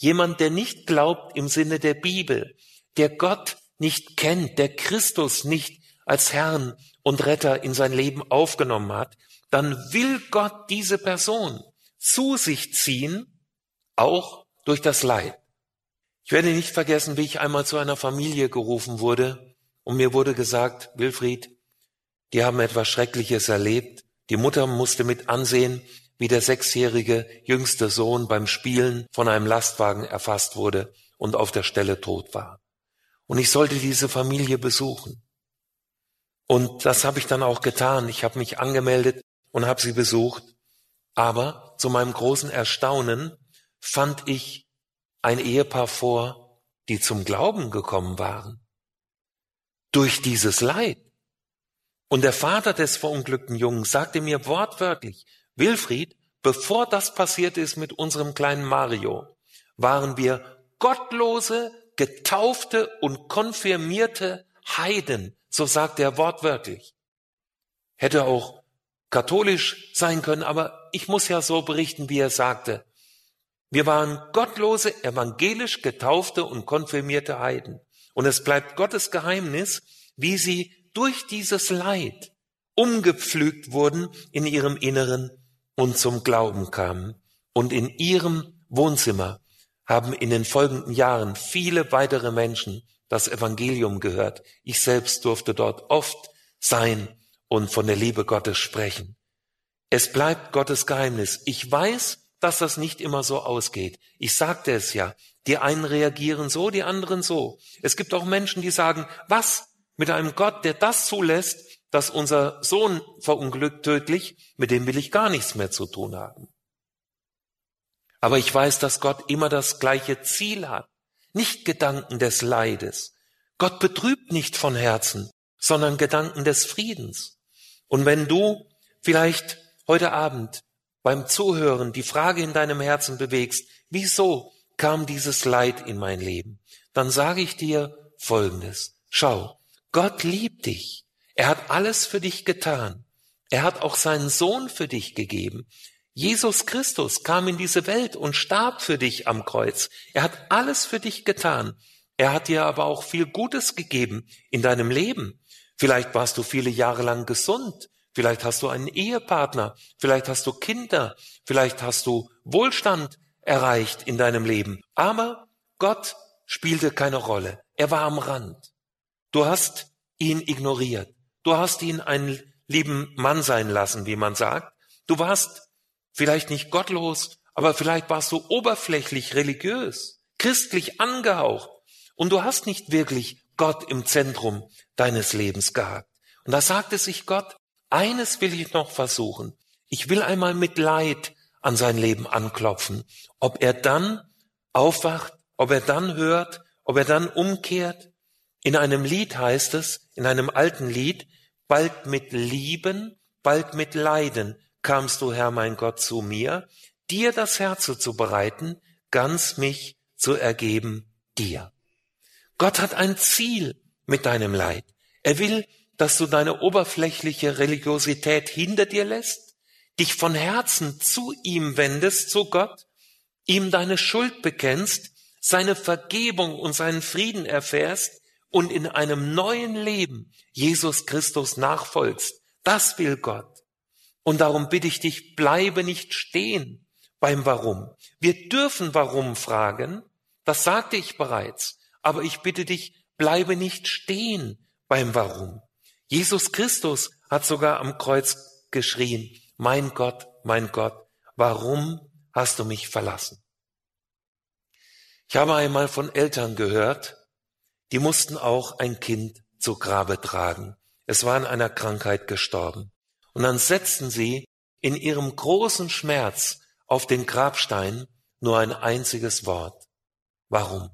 Jemand, der nicht glaubt im Sinne der Bibel, der Gott nicht kennt, der Christus nicht als Herrn und Retter in sein Leben aufgenommen hat, dann will Gott diese Person zu sich ziehen, auch durch das Leid. Ich werde nicht vergessen, wie ich einmal zu einer Familie gerufen wurde und mir wurde gesagt, Wilfried, die haben etwas Schreckliches erlebt. Die Mutter musste mit ansehen, wie der 6-jährige jüngste Sohn beim Spielen von einem Lastwagen erfasst wurde und auf der Stelle tot war. Und ich sollte diese Familie besuchen. Und das habe ich dann auch getan. Ich habe mich angemeldet und habe sie besucht. Aber zu meinem großen Erstaunen fand ich ein Ehepaar vor, die zum Glauben gekommen waren. Durch dieses Leid. Und der Vater des verunglückten Jungen sagte mir wortwörtlich, Wilfried, bevor das passiert ist mit unserem kleinen Mario, waren wir gottlose, getaufte und konfirmierte Heiden, so sagt er wortwörtlich. Hätte auch katholisch sein können, aber ich muss ja so berichten, wie er sagte. Wir waren gottlose, evangelisch getaufte und konfirmierte Heiden. Und es bleibt Gottes Geheimnis, wie sie durch dieses Leid umgepflügt wurden in ihrem Inneren und zum Glauben kamen. Und in ihrem Wohnzimmer haben in den folgenden Jahren viele weitere Menschen das Evangelium gehört. Ich selbst durfte dort oft sein und von der Liebe Gottes sprechen. Es bleibt Gottes Geheimnis. Ich weiß, dass das nicht immer so ausgeht. Ich sagte es ja. Die einen reagieren so, die anderen so. Es gibt auch Menschen, die sagen, was? Mit einem Gott, der das zulässt, dass unser Sohn verunglückt tödlich, mit dem will ich gar nichts mehr zu tun haben. Aber ich weiß, dass Gott immer das gleiche Ziel hat. Nicht Gedanken des Leides. Gott betrübt nicht von Herzen, sondern Gedanken des Friedens. Und wenn du vielleicht heute Abend beim Zuhören die Frage in deinem Herzen bewegst, wieso kam dieses Leid in mein Leben? Dann sage ich dir Folgendes. Schau, Gott liebt dich. Er hat alles für dich getan. Er hat auch seinen Sohn für dich gegeben. Jesus Christus kam in diese Welt und starb für dich am Kreuz. Er hat alles für dich getan. Er hat dir aber auch viel Gutes gegeben in deinem Leben. Vielleicht warst du viele Jahre lang gesund. Vielleicht hast du einen Ehepartner. Vielleicht hast du Kinder. Vielleicht hast du Wohlstand erreicht in deinem Leben. Aber Gott spielte keine Rolle. Er war am Rand. Du hast ihn ignoriert. Du hast ihn einen lieben Mann sein lassen, wie man sagt. Du warst vielleicht nicht gottlos, aber vielleicht warst du oberflächlich religiös, christlich angehaucht. Und du hast nicht wirklich Gott im Zentrum deines Lebens gehabt. Und da sagte sich Gott, eines will ich noch versuchen. Ich will einmal mit Leid an sein Leben anklopfen. Ob er dann aufwacht, ob er dann hört, ob er dann umkehrt. In einem Lied heißt es, in einem alten Lied, bald mit Lieben, bald mit Leiden kamst du, Herr mein Gott, zu mir, dir das Herz zu bereiten, ganz mich zu ergeben dir. Gott hat ein Ziel mit deinem Leid. Er will, dass du deine oberflächliche Religiosität hinter dir lässt, dich von Herzen zu ihm wendest, zu Gott, ihm deine Schuld bekennst, seine Vergebung und seinen Frieden erfährst und in einem neuen Leben Jesus Christus nachfolgst. Das will Gott. Und darum bitte ich dich, bleibe nicht stehen beim Warum. Wir dürfen Warum fragen, das sagte ich bereits, aber ich bitte dich, bleibe nicht stehen beim Warum. Jesus Christus hat sogar am Kreuz geschrien, mein Gott, warum hast du mich verlassen? Ich habe einmal von Eltern gehört, die mussten auch ein Kind zu Grabe tragen. Es war an einer Krankheit gestorben. Und dann setzten sie in ihrem großen Schmerz auf den Grabstein nur ein einziges Wort. Warum?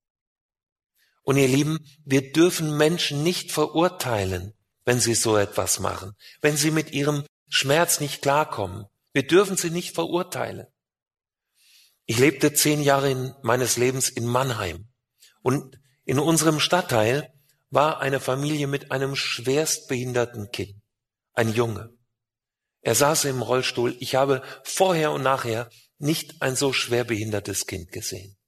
Und ihr Lieben, wir dürfen Menschen nicht verurteilen, wenn sie so etwas machen, wenn sie mit ihrem Schmerz nicht klarkommen. Wir dürfen sie nicht verurteilen. Ich lebte 10 Jahre meines Lebens in Mannheim und in unserem Stadtteil war eine Familie mit einem schwerstbehinderten Kind, ein Junge. Er saß im Rollstuhl. Ich habe vorher und nachher nicht ein so schwerbehindertes Kind gesehen.